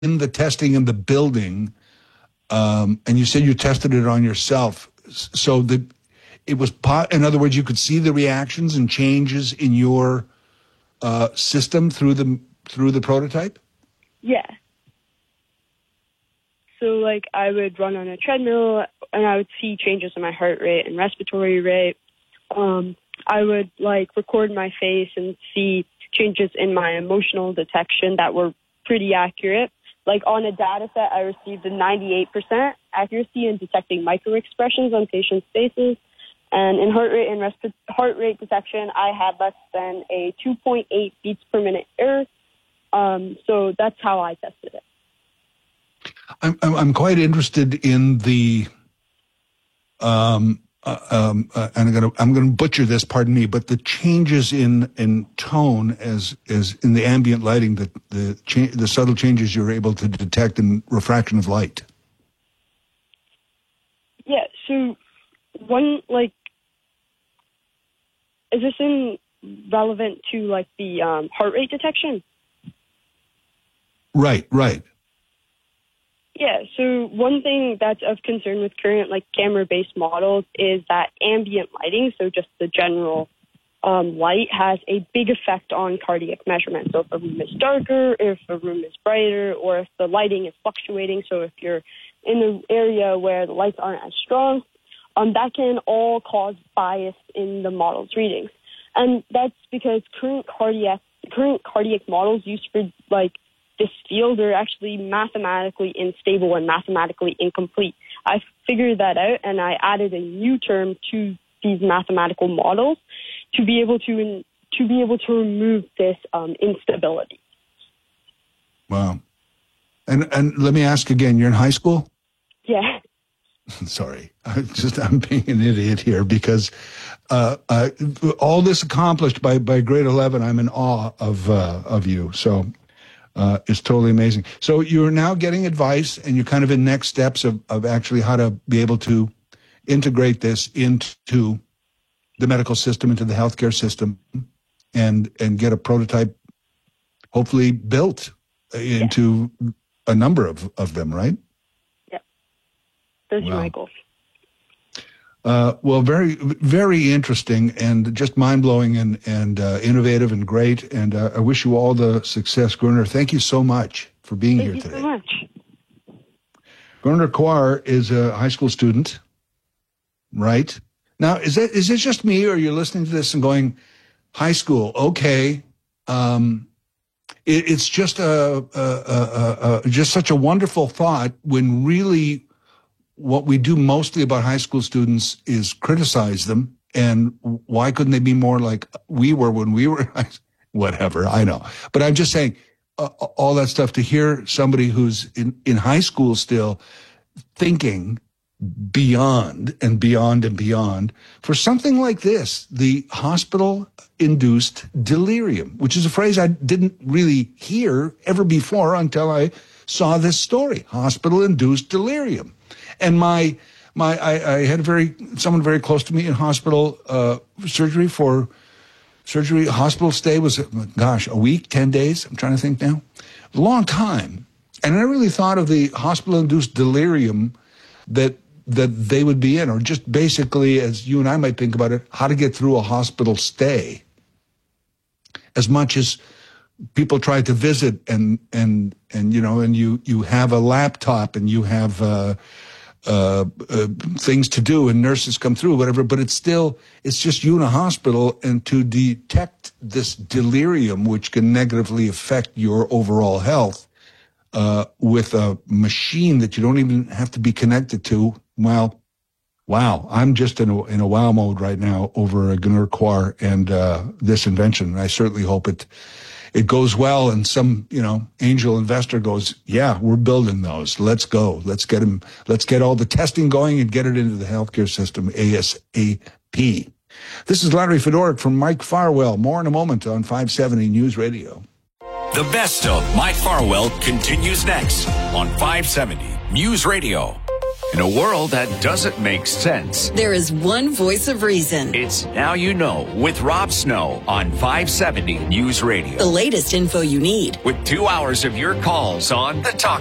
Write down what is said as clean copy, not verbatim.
the testing in the building, and you said you tested it on yourself. So it was in other words, you could see the reactions and changes in your system through the prototype? Yeah. So, like, I would run on a treadmill, and I would see changes in my heart rate and respiratory rate. I would, like, record my face and see changes in my emotional detection that were pretty accurate. Like, on a data set, I received a 98% accuracy in detecting microexpressions on patients' faces. And in heart rate and heart rate detection, I had less than a 2.8 beats per minute error. So that's how I tested it. I'm quite interested in the and I'm going to butcher this, pardon me, but the changes in tone as in the ambient lighting, the subtle changes you're able to detect in refraction of light. Yeah. So one, like, is this relevant to, like, the heart rate detection? Right. Yeah, so one thing that's of concern with current, like, camera-based models is that ambient lighting, so just the general light, has a big effect on cardiac measurements. So if a room is darker, if a room is brighter, or if the lighting is fluctuating, so if you're in an area where the lights aren't as strong, that can all cause bias in the model's readings. And that's because current cardiac models used for, like, this field are actually mathematically unstable and mathematically incomplete. I figured that out, and I added a new term to these mathematical models to be able to remove this instability. Wow. And let me ask again, you're in high school? Yeah. Sorry, I'm being an idiot here because all this accomplished by grade 11, I'm in awe of you. So it's totally amazing. So you're now getting advice, and you're kind of in next steps of actually how to be able to integrate this into the medical system, into the healthcare system, and get a prototype hopefully built into a number of them, right? Those are my goals. Well, very, very interesting and just mind-blowing and innovative and great. And I wish you all the success, Gurner. Thank you so much for being here today. Thank you so much. Gurner Kowar is a high school student, right? Now, is it just me, or you're listening to this and going, high school, okay. It's just just such a wonderful thought when really what we do mostly about high school students is criticize them. And why couldn't they be more like we were when we were, whatever, I know. But I'm just saying all that stuff, to hear somebody who's in high school still thinking beyond and beyond and beyond for something like this, the hospital-induced delirium, which is a phrase I didn't really hear ever before until I saw this story, hospital-induced delirium. And I had someone very close to me in hospital surgery. Hospital stay was, a week, 10 days. I'm trying to think now. A long time. And I really thought of the hospital-induced delirium that they would be in, or just basically, as you and I might think about it, how to get through a hospital stay. As much as people try to visit and you have a laptop and you have things to do and nurses come through, whatever, but it's just you in a hospital, and to detect this delirium, which can negatively affect your overall health, with a machine that you don't even have to be connected to. Well, wow, I'm just in a wow mode right now over Gurner Kowar and this invention. I certainly hope it goes well, and some, angel investor goes, yeah, we're building those. Let's go. Let's get all the testing going and get it into the healthcare system ASAP. This is Larry Fedoruk from Mike Farwell. More in a moment on 570 News Radio. The best of Mike Farwell continues next on 570 News Radio. In a world that doesn't make sense, there is one voice of reason. It's Now You Know with Rob Snow on 570 News Radio. The latest info you need. With 2 hours of your calls on the Talk